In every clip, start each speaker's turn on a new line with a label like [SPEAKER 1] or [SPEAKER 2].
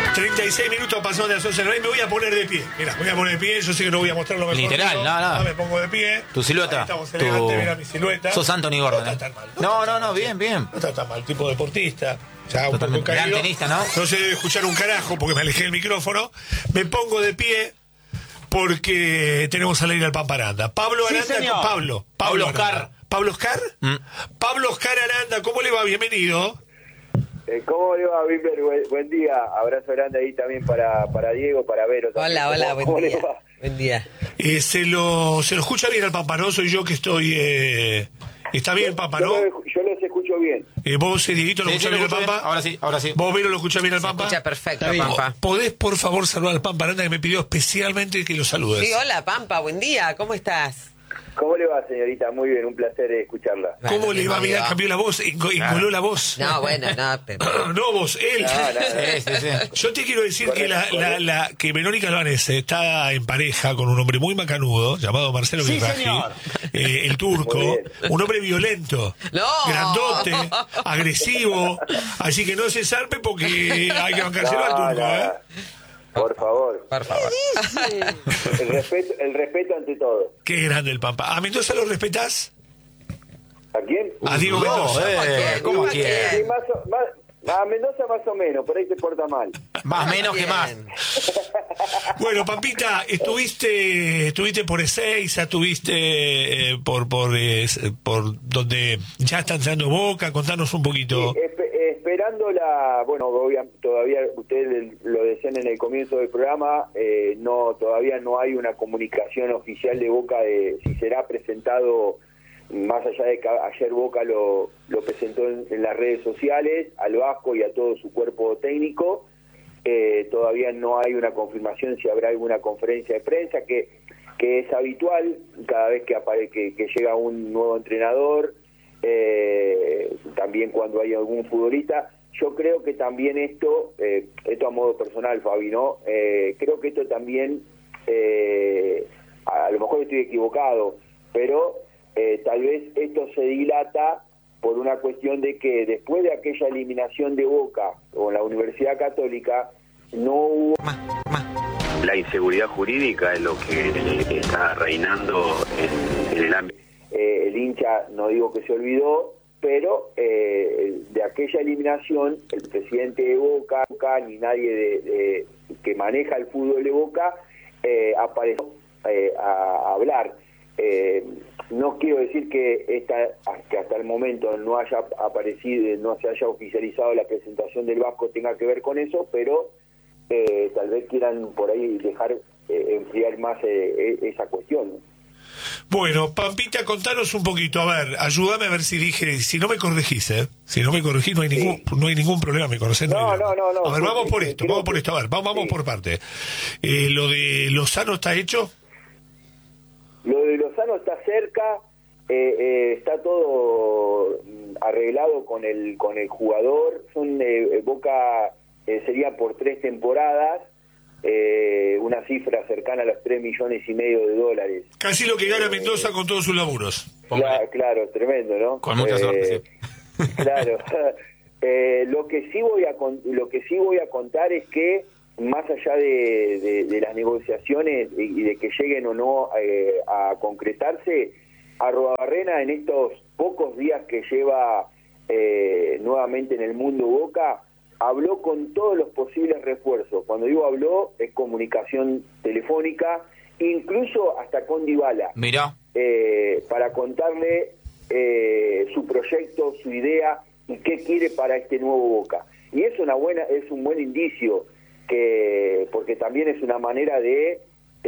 [SPEAKER 1] 36 minutos pasaron de las 11 de la noche. Me voy a poner de pie. Mira, me voy a poner de pie. Yo sé que no voy a mostrar lo mejor.
[SPEAKER 2] Literal,
[SPEAKER 1] mío.
[SPEAKER 2] no.
[SPEAKER 1] Me pongo de pie.
[SPEAKER 2] Tu silueta.
[SPEAKER 1] Ahí estamos elegantes, mira mi silueta.
[SPEAKER 2] Sos Anthony Gordon.
[SPEAKER 1] No está tan mal.
[SPEAKER 2] No, bien.
[SPEAKER 1] No está tan mal. Tipo deportista. Ya un poco
[SPEAKER 2] Totalmente.
[SPEAKER 1] caído.
[SPEAKER 2] Gran tenista, ¿no?
[SPEAKER 1] No se debe escuchar un carajo porque me alejé del micrófono. Me pongo de pie porque tenemos al aire al Pampa Aranda. Pablo Aranda.
[SPEAKER 3] Sí, señor.
[SPEAKER 1] Pablo
[SPEAKER 2] Oscar.
[SPEAKER 1] Aranda. ¿Pablo Oscar? Pablo Oscar Aranda, ¿cómo le va? Bienvenido.
[SPEAKER 4] ¿Cómo le va, Bimber? Buen día. Abrazo grande ahí también para Diego, para Vero.
[SPEAKER 5] Hola, buen
[SPEAKER 4] ¿Cómo
[SPEAKER 5] día.
[SPEAKER 4] le va?
[SPEAKER 5] Buen día.
[SPEAKER 1] Se lo escucha bien al Pampa, ¿no? Soy yo que estoy... ¿Está bien el Pampa, no?
[SPEAKER 4] Yo los escucho bien.
[SPEAKER 1] ¿Vos, Dieguito, lo
[SPEAKER 2] Sí,
[SPEAKER 1] escuchás
[SPEAKER 2] lo
[SPEAKER 1] bien al
[SPEAKER 2] escucho
[SPEAKER 1] Pampa?
[SPEAKER 2] bien. Ahora sí.
[SPEAKER 1] ¿Vos, Vero, lo escuchás bien al Pampa?
[SPEAKER 5] Escucha perfecto,
[SPEAKER 3] Está bien.
[SPEAKER 5] Pampa.
[SPEAKER 1] ¿Podés, por favor, saludar al Pampa Aranda que me pidió especialmente que lo saludes?
[SPEAKER 5] Sí, hola, Pampa, buen día, ¿cómo estás?
[SPEAKER 4] ¿Cómo le va, señorita? Muy bien, un placer escucharla.
[SPEAKER 1] ¿Cómo
[SPEAKER 5] Bueno,
[SPEAKER 1] le va? Mirá,
[SPEAKER 5] va.
[SPEAKER 1] cambió la voz, engoló la voz.
[SPEAKER 5] No, bueno, no, pero...
[SPEAKER 1] No, vos, él.
[SPEAKER 2] Sí.
[SPEAKER 1] Yo te quiero decir que
[SPEAKER 4] Correcto.
[SPEAKER 1] que Verónica Albanese está en pareja con un hombre muy macanudo llamado Marcelo
[SPEAKER 3] Sí,
[SPEAKER 1] Guirraji,
[SPEAKER 3] señor.
[SPEAKER 1] el turco,
[SPEAKER 4] Muy bien.
[SPEAKER 1] un hombre violento,
[SPEAKER 5] No.
[SPEAKER 1] grandote, agresivo, así que no se zarpe porque hay que bancárselo al turco, ¿eh?
[SPEAKER 4] Por favor.
[SPEAKER 5] Por favor.
[SPEAKER 4] El respeto ante todo.
[SPEAKER 1] Qué grande el Pampa. ¿A Mendoza lo respetás?
[SPEAKER 4] ¿A quién?
[SPEAKER 1] A Diego Mendoza.
[SPEAKER 2] ¿Cómo
[SPEAKER 5] ¿Cómo
[SPEAKER 2] quieres?
[SPEAKER 4] Sí, a Mendoza más o menos, por ahí se porta mal.
[SPEAKER 2] Más menos que más.
[SPEAKER 5] Bien.
[SPEAKER 1] Bueno, Pampita, estuviste por Ezeiza, estuviste por donde ya está entrando Boca, contanos un poquito.
[SPEAKER 4] Sí, esperando bueno, todavía ustedes lo decían en el comienzo del programa, todavía no hay una comunicación oficial de Boca de si será presentado, más allá de que ayer Boca lo presentó en las redes sociales, al Vasco y a todo su cuerpo técnico. Todavía no hay una confirmación si habrá alguna conferencia de prensa, que es habitual cada vez que llega un nuevo entrenador, también cuando hay algún futbolista. Yo creo que también esto a modo personal, Fabi, ¿no? Creo que esto también, a lo mejor estoy equivocado, pero tal vez esto se dilata por una cuestión de que después de aquella eliminación de Boca con la Universidad Católica, no hubo...
[SPEAKER 6] La inseguridad jurídica es lo que está reinando en el ámbito.
[SPEAKER 4] El hincha, no digo que se olvidó, pero de aquella eliminación, el presidente de Boca, ni nadie que maneja el fútbol de Boca, apareció a hablar. No quiero decir que hasta el momento no haya aparecido, no se haya oficializado la presentación del Vasco tenga que ver con eso, pero tal vez quieran por ahí dejar enfriar más esa cuestión, ¿no?
[SPEAKER 1] Bueno, Pampita, contanos un poquito, a ver, ayúdame a ver si no me corregís, Si no me corregís no hay ningún problema, me conocés.
[SPEAKER 4] No.
[SPEAKER 1] A ver, vamos por esto,
[SPEAKER 4] creo
[SPEAKER 1] a ver, vamos por parte. ¿Lo de Lozano está hecho?
[SPEAKER 4] Lo de Lozano está cerca, está todo arreglado con el jugador. Boca sería por 3 temporadas, una cifra cercana a los $3,5 millones.
[SPEAKER 1] Casi lo que gana Mendoza con todos sus laburos.
[SPEAKER 4] Claro, tremendo, ¿no?
[SPEAKER 2] Con mucha suerte, sí.
[SPEAKER 4] Claro. Lo que sí voy a contar es que más allá de las negociaciones y de que lleguen o no a concretarse, Arruabarrena en estos pocos días que lleva nuevamente en el mundo Boca, habló con todos los posibles refuerzos. Cuando digo habló, es comunicación telefónica, incluso hasta con Dybala.
[SPEAKER 2] Mirá.
[SPEAKER 4] Para contarle su proyecto, su idea y qué quiere para este nuevo Boca. Y es un buen indicio, porque también es una manera de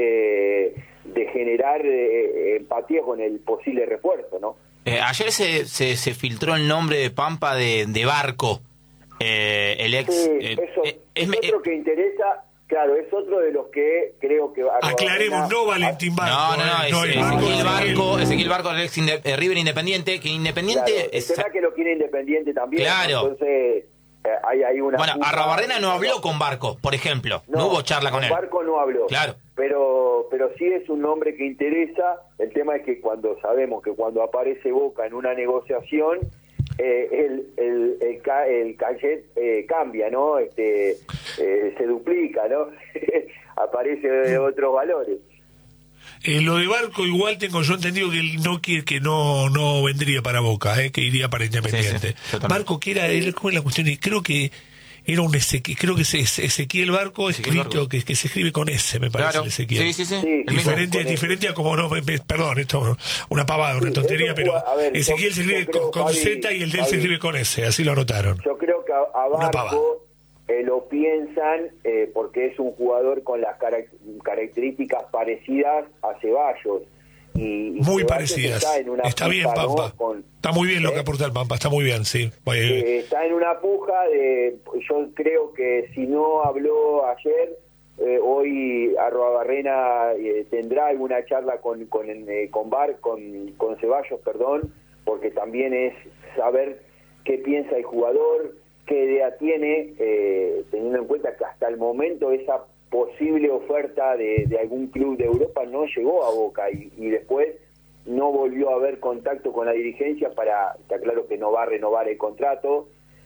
[SPEAKER 4] generar empatía con el posible refuerzo, ¿no?
[SPEAKER 2] Ayer se filtró el nombre de Pampa de Barco, el ex...
[SPEAKER 4] Sí, es otro que interesa. Claro, es otro de los que creo que...
[SPEAKER 1] Aclaremos, no Valentín Barco.
[SPEAKER 2] No, es Ezequiel Barco, el ex River Independiente, que Independiente...
[SPEAKER 4] Claro, el tema que lo quiere Independiente también.
[SPEAKER 2] Claro.
[SPEAKER 4] Entonces, hay una...
[SPEAKER 2] Bueno, Arruabarrena no habló con Barco, por ejemplo. No hubo charla con él.
[SPEAKER 4] Barco no habló.
[SPEAKER 2] Claro.
[SPEAKER 4] Pero sí es un nombre que interesa. El tema es que cuando sabemos que cuando aparece Boca en una negociación, el cachet cambia, ¿no? Se duplica, ¿no? Aparece otros valores.
[SPEAKER 1] Lo de Barco igual tengo yo entendido que él no quiere, que no vendría para Boca, que iría para Independiente.
[SPEAKER 2] Sí,
[SPEAKER 1] Barco que era él, ¿cómo es la cuestión? Y creo que era un Ezequiel, creo que es Ezequiel Barco escrito, que se escribe con S, me parece,
[SPEAKER 2] claro.
[SPEAKER 1] Ezequiel.
[SPEAKER 2] Sí.
[SPEAKER 1] Diferente a como perdón, esto una pavada, una tontería, pero Ezequiel se escribe con Z y el de él se escribe con S, así lo anotaron.
[SPEAKER 4] Yo creo que a Barco lo piensan porque es un jugador con las características parecidas a Ceballos. Y
[SPEAKER 1] muy
[SPEAKER 4] Ceballos
[SPEAKER 1] parecidas. Está bien,
[SPEAKER 4] puja,
[SPEAKER 1] Pampa.
[SPEAKER 4] ¿no?
[SPEAKER 1] Está muy bien lo que aporta el Pampa, está muy bien, sí.
[SPEAKER 4] Está en una puja yo creo que si no habló ayer, hoy Arruabarrena tendrá alguna charla con Ceballos, porque también es saber qué piensa el jugador, qué idea tiene, teniendo en cuenta que hasta el momento esa posible oferta de algún club de Europa no llegó a Boca y después no volvió a haber contacto con la dirigencia está claro que no va a renovar el contrato,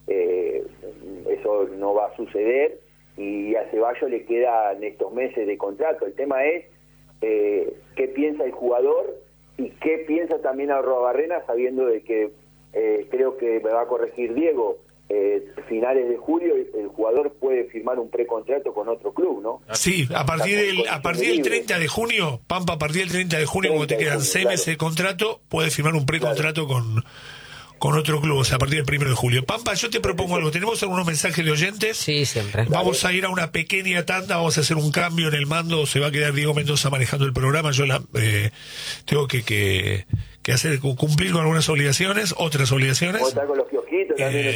[SPEAKER 4] eso no va a suceder y a Ceballos le quedan estos meses de contrato. El tema es qué piensa el jugador y qué piensa también Arruabarrena, sabiendo de que creo que me va a corregir Diego, finales de julio el jugador puede firmar un precontrato con otro club, ¿no?
[SPEAKER 1] Sí, a partir del 30 de junio, Pampa, a partir del 30 de junio, cuando te quedan 6 meses de contrato, puedes firmar un precontrato con otro club, o sea, a partir del 1 de julio. Pampa, yo te propongo algo. ¿Tenemos algunos mensajes de oyentes?
[SPEAKER 5] Sí, siempre.
[SPEAKER 1] Vamos a ir a una pequeña tanda, vamos a hacer un cambio en el mando, se va a quedar Diego Mendoza manejando el programa, yo tengo que cumplir con algunas obligaciones, otras obligaciones.
[SPEAKER 4] ¿Vos estás con los kiosquitos también?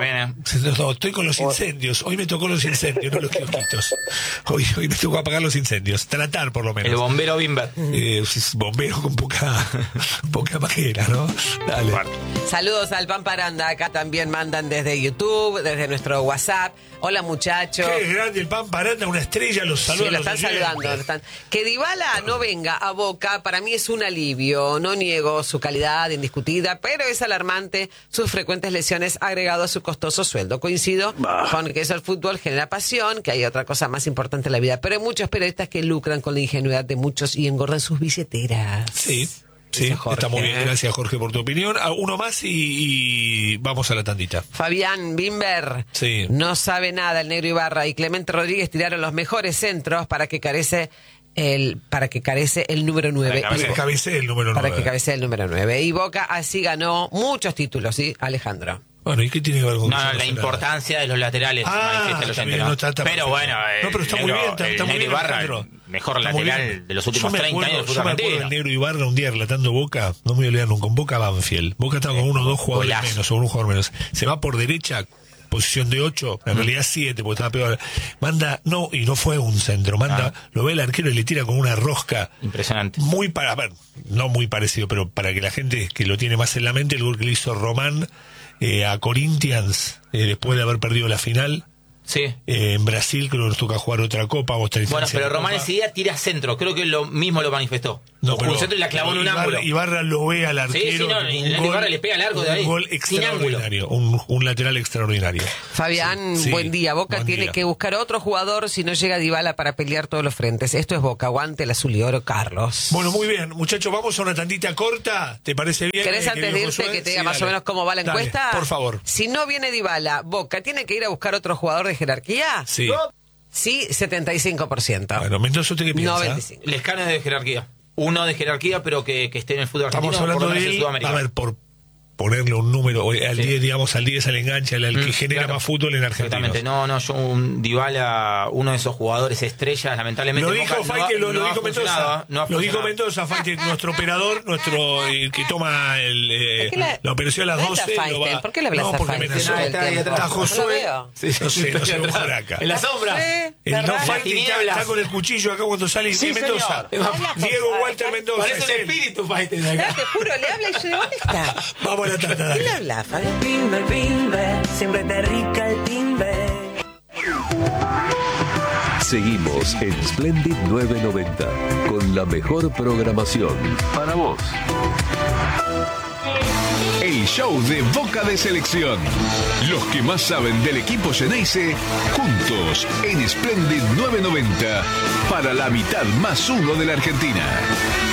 [SPEAKER 1] No, estoy con los incendios. Hoy me tocó los incendios, no los kiosquitos. Hoy me tocó apagar los incendios. Tratar, por lo menos.
[SPEAKER 2] El bombero Bimber.
[SPEAKER 1] Bombero con poca majera, ¿no? Dale.
[SPEAKER 5] Saludos al Pampa Aranda. Acá también mandan desde YouTube, desde nuestro WhatsApp. Hola, muchachos.
[SPEAKER 1] Qué grande el Pampa Aranda, una estrella, los saludos.
[SPEAKER 5] Sí, lo están saludando. Que Dybala no venga a Boca, para mí es un alivio. No niego su calidad indiscutida, pero es alarmante sus frecuentes lesiones agregado a su costoso sueldo. Coincido con que eso el fútbol genera pasión, que hay otra cosa más importante en la vida, pero hay muchos periodistas que lucran con la ingenuidad de muchos y engordan sus billeteras.
[SPEAKER 1] Sí, está muy bien. Gracias, Jorge, por tu opinión. Uno más y vamos a la tandita.
[SPEAKER 5] Fabián Bimber no sabe nada. El Negro Ibarra y Clemente Rodríguez tiraron los mejores centros para que carece el número 9.
[SPEAKER 1] Para que cabecee el número 9.
[SPEAKER 5] Para que cabecee el número 9. Y Boca así ganó muchos títulos, ¿sí, Alejandro?
[SPEAKER 1] Bueno, ¿y qué tiene que ver con
[SPEAKER 2] eso? La importancia de los laterales. Pero bueno,
[SPEAKER 1] pero está muy bien. Está muy bien,
[SPEAKER 2] Ibarra, mejor lateral de los últimos 30 años del fútbol argentino.
[SPEAKER 1] Yo me acuerdo del Negro Ibarra un día relatando Boca, no me voy a olvidar nunca, con Boca Banfield. Boca estaba con uno o dos jugadores menos, o un jugador menos. Se va por derecha, posición de 8, en realidad 7, porque estaba peor. Manda, no fue un centro, lo ve el arquero y le tira con una rosca.
[SPEAKER 2] Impresionante.
[SPEAKER 1] No muy parecido, pero para que la gente que lo tiene más en la mente, el gol que le hizo Román a Corinthians después de haber perdido la final.
[SPEAKER 2] Sí.
[SPEAKER 1] En Brasil creo que nos toca jugar otra copa.
[SPEAKER 2] Bueno, pero Román enseguida tira centro. Creo que lo mismo lo manifestó. Un centro y la clavó en un ángulo.
[SPEAKER 1] Ibarra lo ve al arquero.
[SPEAKER 2] Ibarra le pega largo de ahí.
[SPEAKER 1] Un gol extraordinario. Un lateral extraordinario.
[SPEAKER 5] Fabián, buen día. Boca tiene que buscar otro jugador si no llega Dybala para pelear todos los frentes. Esto es Boca. Aguante el azul y oro, Carlos.
[SPEAKER 1] Bueno, muy bien. Muchachos, vamos a una tandita corta. ¿Te parece bien?
[SPEAKER 5] ¿Querés antes de irte que te diga más o menos cómo va la encuesta?
[SPEAKER 1] Por favor.
[SPEAKER 5] Si no viene Dybala, Boca tiene que ir a buscar otro jugador de jerarquía.
[SPEAKER 1] Sí.
[SPEAKER 5] Sí, 75%.
[SPEAKER 1] Bueno, Mendoza, ¿usted qué piensa?
[SPEAKER 5] 95.
[SPEAKER 2] Lescano de jerarquía. Uno de jerarquía, pero que esté en el fútbol argentino.
[SPEAKER 1] Estamos hablando de él, a ver, por ponerle un número, al 10, digamos, al 10 al enganche, al que genera más fútbol en Argentina.
[SPEAKER 2] Exactamente, yo un Dybala, uno de esos jugadores estrellas, lamentablemente.
[SPEAKER 1] Lo dijo Faite, lo dijo Mendoza. Lo dijo Mendoza, Faite, nuestro operador, que toma la operación a las 12.
[SPEAKER 5] ¿Por qué le hablas a Faite?
[SPEAKER 1] Está Josué. No sé, un acá.
[SPEAKER 2] En la sombra.
[SPEAKER 1] El no Faite está con el cuchillo acá cuando sale y Mendoza. Diego Walter Mendoza.
[SPEAKER 2] Parece un espíritu, Faite.
[SPEAKER 5] Te juro, le habla y yo de vuelta.
[SPEAKER 1] Vamos a la tanda.
[SPEAKER 5] ¿Qué le habla, Fabián?
[SPEAKER 3] Bimber, siempre te rica el timber.
[SPEAKER 7] Seguimos en Splendid 990 con la mejor programación para vos.
[SPEAKER 8] el show de Boca de Selección. Los que más saben del equipo Xeneize, juntos en Splendid 990 para la mitad más uno de la Argentina.